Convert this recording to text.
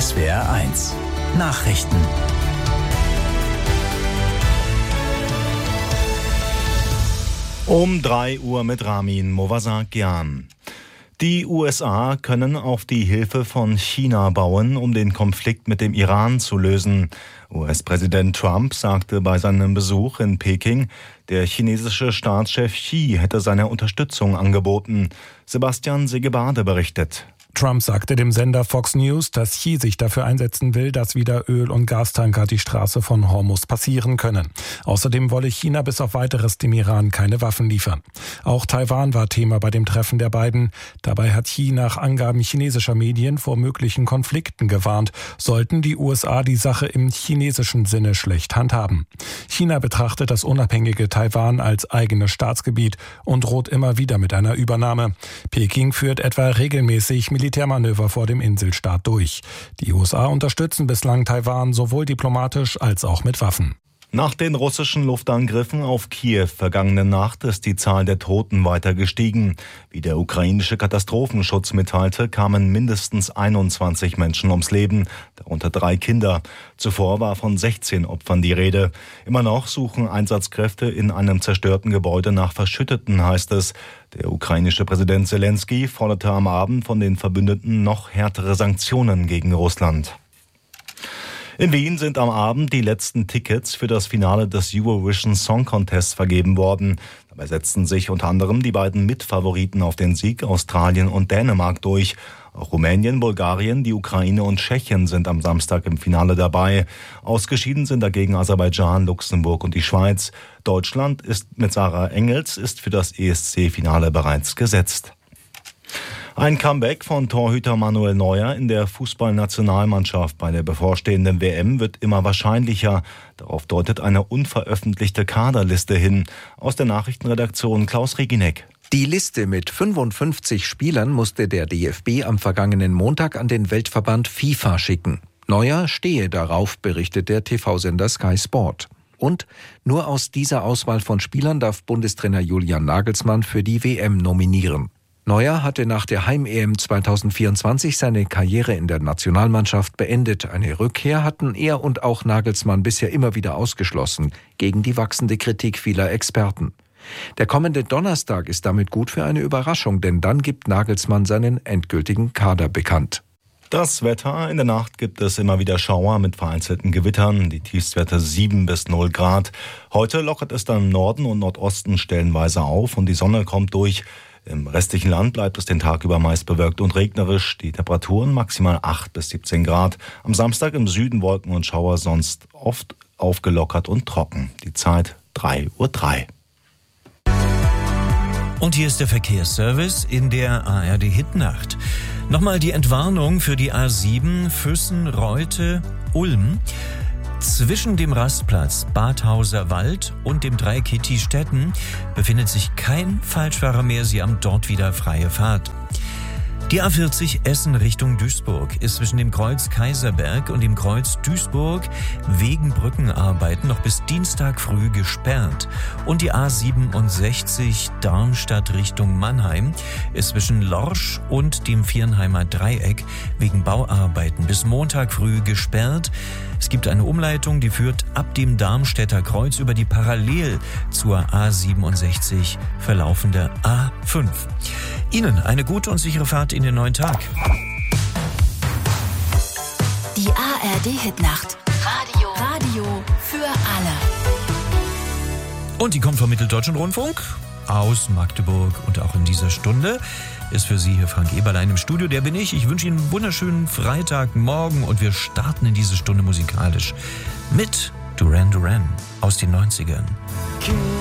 SWR1 Nachrichten. Um 3 Uhr mit Ramin Movasakian. Die USA können auf die Hilfe von China bauen, um den Konflikt mit dem Iran zu lösen. US-Präsident Trump sagte bei seinem Besuch in Peking, der chinesische Staatschef Xi hätte seine Unterstützung angeboten. Sebastian Segebade berichtet. Trump sagte dem Sender Fox News, dass Xi sich dafür einsetzen will, dass wieder Öl- und Gastanker die Straße von Hormuz passieren können. Außerdem wolle China bis auf Weiteres dem Iran keine Waffen liefern. Auch Taiwan war Thema bei dem Treffen der beiden. Dabei hat Xi nach Angaben chinesischer Medien vor möglichen Konflikten gewarnt, sollten die USA die Sache im chinesischen Sinne schlecht handhaben. China betrachtet das unabhängige Taiwan als eigenes Staatsgebiet und droht immer wieder mit einer Übernahme. Peking führt etwa regelmäßig Militärmanöver vor dem Inselstaat durch. Die USA unterstützen bislang Taiwan sowohl diplomatisch als auch mit Waffen. Nach den russischen Luftangriffen auf Kiew vergangene Nacht ist die Zahl der Toten weiter gestiegen. Wie der ukrainische Katastrophenschutz mitteilte, kamen mindestens 21 Menschen ums Leben, darunter 3 Kinder. Zuvor war von 16 Opfern die Rede. Immer noch suchen Einsatzkräfte in einem zerstörten Gebäude nach Verschütteten, heißt es. Der ukrainische Präsident Zelensky forderte am Abend von den Verbündeten noch härtere Sanktionen gegen Russland. In Wien sind am Abend die letzten Tickets für das Finale des Eurovision Song Contest vergeben worden. Dabei setzten sich unter anderem die beiden Mitfavoriten auf den Sieg, Australien und Dänemark, durch. Auch Rumänien, Bulgarien, die Ukraine und Tschechien sind am Samstag im Finale dabei. Ausgeschieden sind dagegen Aserbaidschan, Luxemburg und die Schweiz. Deutschland ist mit Sarah Engels für das ESC-Finale bereits gesetzt. Ein Comeback von Torhüter Manuel Neuer in der Fußballnationalmannschaft bei der bevorstehenden WM wird immer wahrscheinlicher. Darauf deutet eine unveröffentlichte Kaderliste hin. Aus der Nachrichtenredaktion Klaus Reginek. Die Liste mit 55 Spielern musste der DFB am vergangenen Montag an den Weltverband FIFA schicken. Neuer stehe darauf, berichtet der TV-Sender Sky Sport. Und nur aus dieser Auswahl von Spielern darf Bundestrainer Julian Nagelsmann für die WM nominieren. Neuer hatte nach der Heim-EM 2024 seine Karriere in der Nationalmannschaft beendet. Eine Rückkehr hatten er und auch Nagelsmann bisher immer wieder ausgeschlossen, gegen die wachsende Kritik vieler Experten. Der kommende Donnerstag ist damit gut für eine Überraschung, denn dann gibt Nagelsmann seinen endgültigen Kader bekannt. Das Wetter: In der Nacht gibt es immer wieder Schauer mit vereinzelten Gewittern, die Tiefstwerte 7 bis 0 Grad. Heute lockert es dann im Norden und Nordosten stellenweise auf und die Sonne kommt durch. Im restlichen Land bleibt es den Tag über meist bewölkt und regnerisch. Die Temperaturen maximal 8 bis 17 Grad. Am Samstag im Süden Wolken und Schauer, sonst oft aufgelockert und trocken. Die Zeit 3:03 Uhr. Und hier ist der Verkehrsservice in der ARD-Hitnacht. Nochmal die Entwarnung für die A7 Füssen-Reute-Ulm. Zwischen dem Rastplatz Badhauser Wald und dem Dreieck Hitti-Stetten befindet sich kein Falschfahrer mehr. Sie haben dort wieder freie Fahrt. Die A40 Essen Richtung Duisburg ist zwischen dem Kreuz Kaiserberg und dem Kreuz Duisburg wegen Brückenarbeiten noch bis Dienstag früh gesperrt. Und die A67 Darmstadt Richtung Mannheim ist zwischen Lorsch und dem Viernheimer Dreieck wegen Bauarbeiten bis Montag früh gesperrt. Es gibt eine Umleitung, die führt ab dem Darmstädter Kreuz über die parallel zur A67 verlaufende A5. Ihnen eine gute und sichere Fahrt in den neuen Tag. Die ARD-Hitnacht. Radio für alle. Und die kommt vom Mitteldeutschen Rundfunk aus Magdeburg. Und auch in dieser Stunde ist für Sie hier Frank Eberlein im Studio. Der bin ich. Ich wünsche Ihnen einen wunderschönen Freitagmorgen und wir starten in diese Stunde musikalisch mit Duran Duran aus den 90ern.